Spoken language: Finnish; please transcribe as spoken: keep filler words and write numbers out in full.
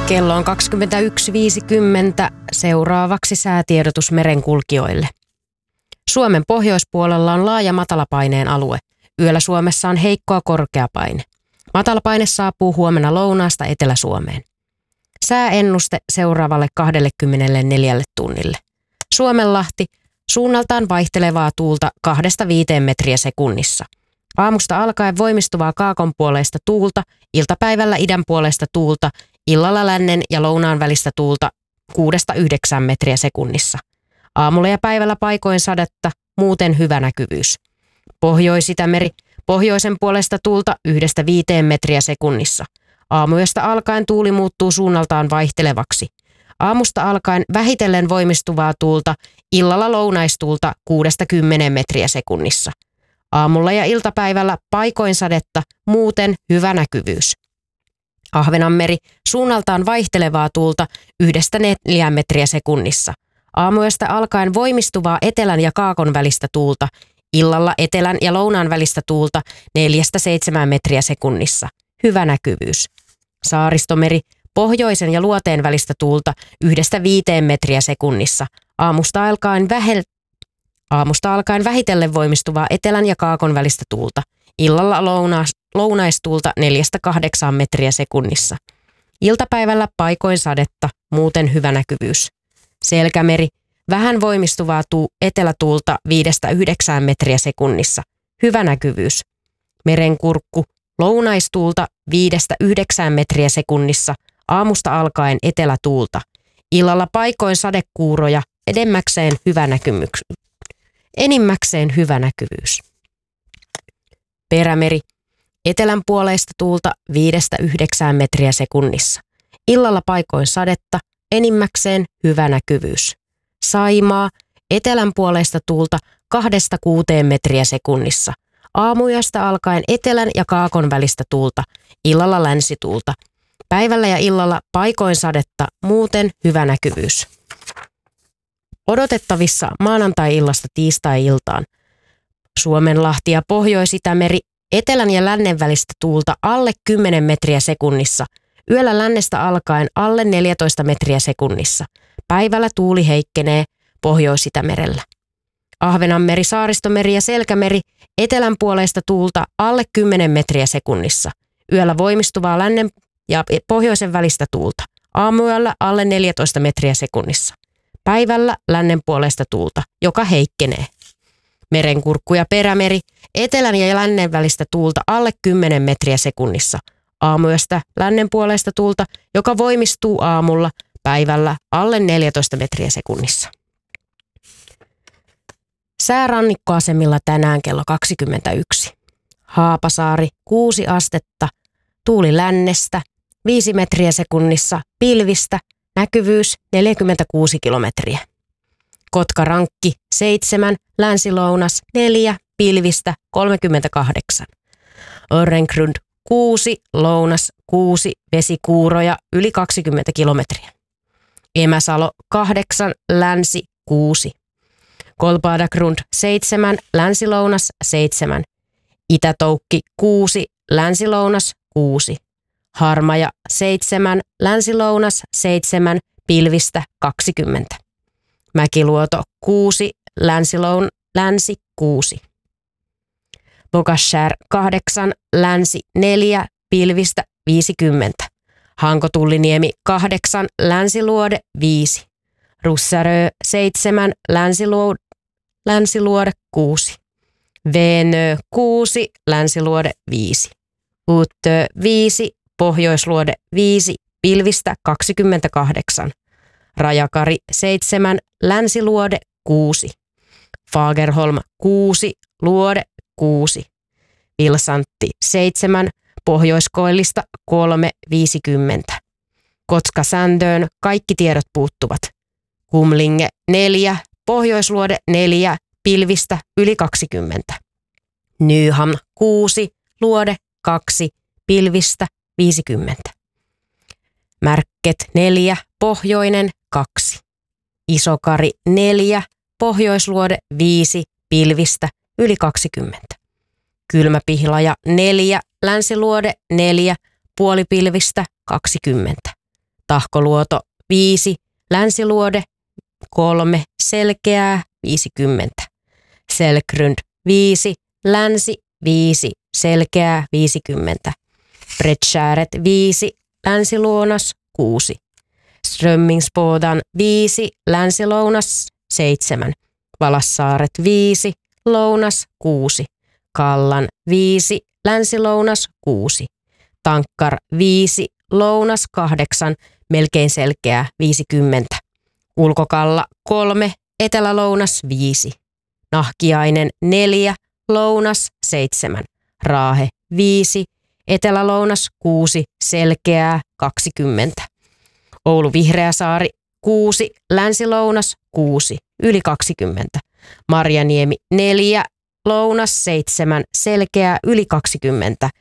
Kello on kaksikymmentäyksi viisikymmentä. Seuraavaksi säätiedotus merenkulkijoille. Suomen pohjoispuolella on laaja matalapaineen alue. Yöllä Suomessa on heikkoa korkeapaine. Matalapaine saapuu huomenna lounaasta Etelä-Suomeen. Sääennuste seuraavalle kaksikymmentäneljä tunnille. Suomenlahti, suunnaltaan vaihtelevaa tuulta kahdesta viiteen metriä sekunnissa. Aamusta alkaen voimistuvaa kaakonpuoleista tuulta, iltapäivällä idänpuoleista tuulta, illalla lännen ja lounaan välistä tuulta kuudesta yhdeksään metriä sekunnissa. Aamulla ja päivällä paikoin sadetta, muuten hyvä näkyvyys. Pohjois-Itämeri, pohjoisen puolesta tuulta yhdestä viiteen metriä sekunnissa. Aamuyöstä alkaen tuuli muuttuu suunnaltaan vaihtelevaksi. Aamusta alkaen vähitellen voimistuvaa tuulta, illalla lounaistuulta kuudesta kymmeneen metriä sekunnissa. Aamulla ja iltapäivällä paikoin sadetta, muuten hyvä näkyvyys. Ahvenanmeri, suunnaltaan vaihtelevaa tuulta yhdestä neljään metriä sekunnissa. Aamuyöstä alkaen voimistuvaa etelän ja kaakon välistä tuulta, illalla etelän ja lounaan välistä tuulta neljästä seitsemään metriä sekunnissa. Hyvä näkyvyys. Saaristomeri, pohjoisen ja luoteen välistä tuulta yhdestä viiteen metriä sekunnissa. Aamusta alkaen, vähel... Aamusta alkaen vähitellen voimistuvaa etelän ja kaakon välistä tuulta. Illalla louna... lounaistuulta neljästä kahdeksaan metriä sekunnissa. Iltapäivällä paikoin sadetta, muuten hyvä näkyvyys. Selkämeri, vähän voimistuvaa tuu... etelätuulta viidestä yhdeksään metriä sekunnissa. Hyvä näkyvyys. Merenkurkku, lounaistuulta viidestä yhdeksään metriä sekunnissa. Aamusta alkaen etelätuulta. Illalla paikoin sadekuuroja, edemmäkseen hyvä näkymyks. Enimmäkseen hyvä näkyvyys. Perämeri, etelän puoleista tuulta viidestä yhdeksään metriä sekunnissa. Illalla paikoin sadetta, enimmäkseen hyvä näkyvyys. Saimaa, etelän puoleista tuulta kahdesta kuuteen metriä sekunnissa. Aamuyöstä alkaen etelän ja kaakon välistä tuulta, illalla länsituulta. Päivällä ja illalla paikoin sadetta, muuten hyvä näkyvyys. Odotettavissa maanantai-illasta tiistai-iltaan. Suomenlahti ja Pohjois-Itämeri, etelän ja lännen välistä tuulta alle kymmenen metriä sekunnissa. Yöllä lännestä alkaen alle neljätoista metriä sekunnissa. Päivällä tuuli heikkenee Pohjois-Itämerellä. Ahvenanmeri, Saaristomeri ja Selkämeri, etelän puoleista tuulta alle kymmenen metriä sekunnissa. Yöllä voimistuvaa lännen ja pohjoisen välistä tuulta. Aamuyöllä alle neljätoista metriä sekunnissa. Päivällä lännen puolesta tuulta, joka heikkenee. Merenkurkku ja Perämeri, etelän ja lännen välistä tuulta alle kymmenen metriä sekunnissa. Aamuyöstä lännen puolesta tuulta, joka voimistuu aamulla, päivällä alle neljätoista metriä sekunnissa. Säärannikkoasemilla tänään kello kaksikymmentäyksi. Haapasaari kuusi astetta, tuuli lännestä, viisi metriä sekunnissa, pilvistä, näkyvyys neljäkymmentäkuusi kilometriä. Kotkarankki seitsemän, länsilounas neljä, pilvistä kolmekymmentäkahdeksan. Örengrund kuusi, lounas kuusi, vesikuuroja yli kaksikymmentä kilometriä. Emäsalo kahdeksan, länsi kuusi. Kolpadagrund seitsemän, länsilounas seitsemän. Itätoukki kuusi, länsilounas kuusi. Harmaja seitsemän, länsilounas seitsemän, pilvistä kaksikymmentä. Mäkiluoto kuusi, länsiloun, länsi kuusi. Bogashär kahdeksan, länsi neljä, pilvistä viisikymmentä. Hankotulliniemi kahdeksan, länsiluode viisi. Russarö seitsemän, länsiluode, länsiluode kuusi. Venö kuusi, länsiluode viisi. Uttö viisi, pohjoisluode viisi, pilvistä kaksikymmentäkahdeksan. Rajakari seitsemän, länsiluode kuusi. Fagerholm kuusi, luode kuusi. Vilsantti seitsemän, pohjoiskoillista kolme, viisikymmentä. Kotka-Sändöön kaikki tiedot puuttuvat. Kumlinge neljä, pohjoisluode neljä, pilvistä yli kaksikymmentä. Nyham kuusi, luode kaksi, pilvistä viisikymmentä. Märket neljä, pohjoinen kaksi. Isokari neljä, pohjoisluode viisi, pilvistä yli kaksikymmentä. Kylmäpihlaja neljä, länsiluode neljä, puolipilvistä kaksikymmentä. Tahkoluoto viisi, Länsiluode kolme, Selkeää viisikymmentä. Selkrund viisi, Länsi viisi, Selkeää viisikymmentä. Bredskääret viisi, Länsilounas kuusi. Strömmingsbodan viisi, Länsilounas seitsemän. Valassaaret viisi, Lounas kuusi. Kallan viisi, Länsilounas kuusi. Tankkar viisi, Lounas kahdeksan, melkein Selkeää viisikymmentä. Ulkokalla kolme, Etelälounas viisi. Nahkiainen neljä, Lounas seitsemän. Raahe viisi, Etelälounas kuusi, Selkeää kaksikymmentä. Oulu Vihreäsaari kuusi, Länsilounas kuusi, yli kaksikymmentä. Marjaniemi neljä, Lounas seitsemän, Selkeää yli kaksikymmentä.